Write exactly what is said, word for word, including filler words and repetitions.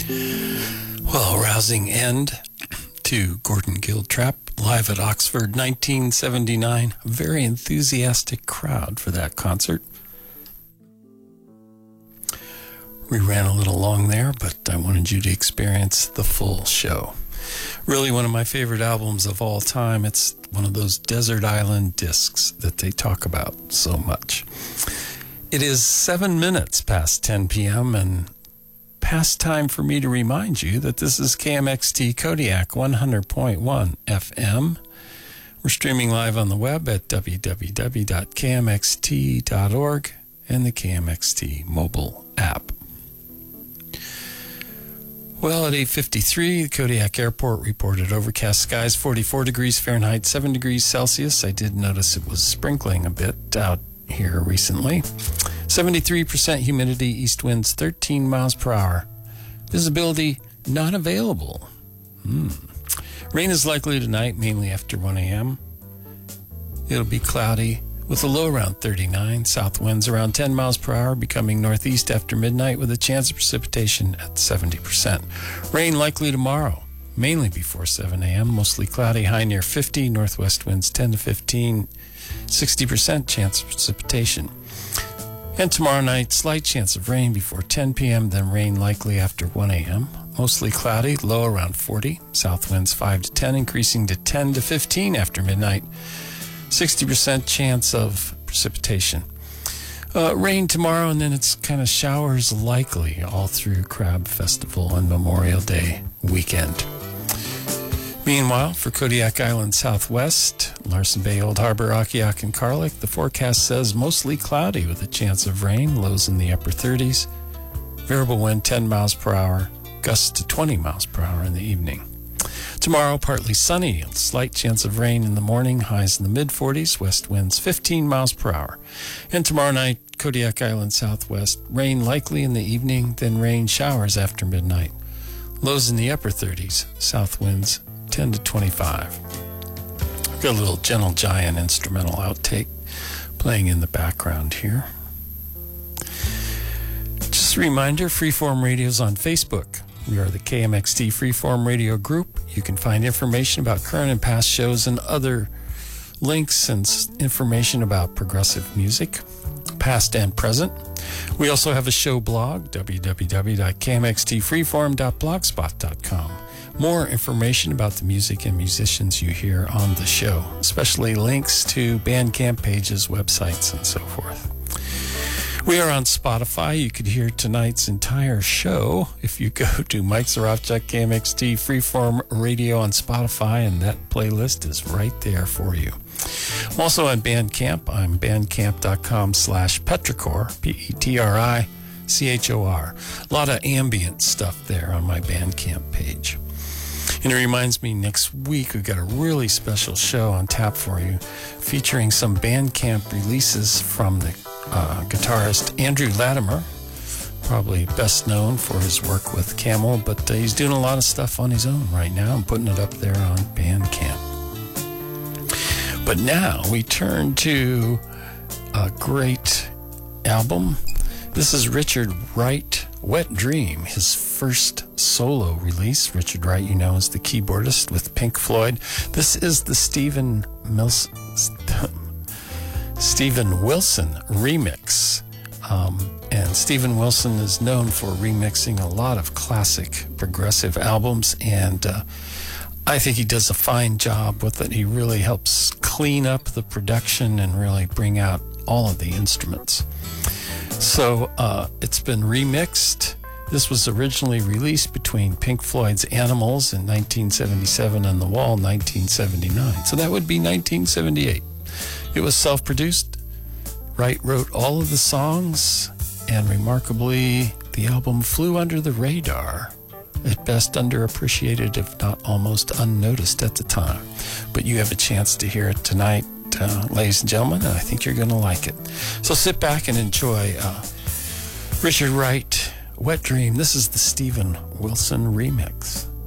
Well, a rousing end to Gordon Giltrap live at Oxford nineteen seventy-nine. A very enthusiastic crowd for that concert. We ran a little long there, but I wanted you to experience the full show. Really one of my favorite albums of all time. It's one of those desert island discs that they talk about so much. It is seven minutes past ten p.m. and past time for me to remind you that this is K M X T Kodiak one hundred point one F M. We're streaming live on the web at w w w dot k m x t dot org and the K M X T mobile app. Well, at eight fifty-three, the Kodiak Airport reported overcast skies, forty-four degrees Fahrenheit, seven degrees Celsius. I did notice it was sprinkling a bit out here recently. seventy-three percent humidity, east winds thirteen miles per hour. Visibility not available. Hmm. Rain is likely tonight, mainly after one a.m. It'll be cloudy with a low around thirty-nine. South winds around ten miles per hour, becoming northeast after midnight with a chance of precipitation at seventy percent. Rain likely tomorrow, mainly before seven a.m. Mostly cloudy, high near fifty. Northwest winds ten to fifteen. sixty percent chance of precipitation. And tomorrow night, slight chance of rain before ten p.m., then rain likely after one a.m. Mostly cloudy, low around forty. South winds five to ten, increasing to ten to fifteen after midnight. sixty percent chance of precipitation. Uh, rain tomorrow, and then it's kind of showers likely all through Crab Festival and Memorial Day weekend. Meanwhile, for Kodiak Island Southwest, Larsen Bay, Old Harbor, Akiak, and Karlik, the forecast says mostly cloudy with a chance of rain, lows in the upper thirties. Variable wind ten miles per hour, gusts to twenty miles per hour in the evening. Tomorrow, partly sunny, a slight chance of rain in the morning, highs in the mid forties, west winds fifteen miles per hour. And tomorrow night, Kodiak Island Southwest, rain likely in the evening, then rain showers after midnight. Lows in the upper thirties, south winds ten to twenty-five. Got a little Gentle Giant instrumental outtake playing in the background here. Just a reminder, Freeform Radio's on Facebook. We are the K M X T Freeform Radio Group. You can find information about current and past shows and other links and information about progressive music, past and present. We also have a show blog, w w w dot k m x t freeform dot blogspot dot com. More information about the music and musicians you hear on the show, especially links to Bandcamp pages, websites, and so forth. We are on Spotify. You could hear tonight's entire show if you go to Mike Zarovchak K M X T Freeform Radio on Spotify, and that playlist is right there for you. I'm also on Bandcamp. I'm bandcamp.com slash Petrichor, P E T R I C H O R. A lot of ambient stuff there on my Bandcamp page. And it reminds me, next week we've got a really special show on tap for you, featuring some Bandcamp releases from the uh, guitarist Andrew Latimer, probably best known for his work with Camel, but uh, he's doing a lot of stuff on his own right now and putting it up there on Bandcamp. But now we turn to a great album. This is Richard Wright, Wet Dream, his first solo release. Richard Wright, you know, is the keyboardist with Pink Floyd. This is the Steven Mills, Steven Wilson remix. Um, and Steven Wilson is known for remixing a lot of classic progressive albums, and uh, I think he does a fine job with it. He really helps clean up the production and really bring out all of the instruments. So uh, it's been remixed. This was originally released between Pink Floyd's Animals in nineteen seventy-seven and The Wall in nineteen seventy-nine. So that would be nineteen seventy-eight. It was self-produced. Wright wrote all of the songs, and remarkably, the album flew under the radar. At best underappreciated, if not almost unnoticed at the time. But you have a chance to hear it tonight, uh, ladies and gentlemen, and I think you're going to like it. So sit back and enjoy uh, Richard Wright, Wet Dream. This is the Steven Wilson remix.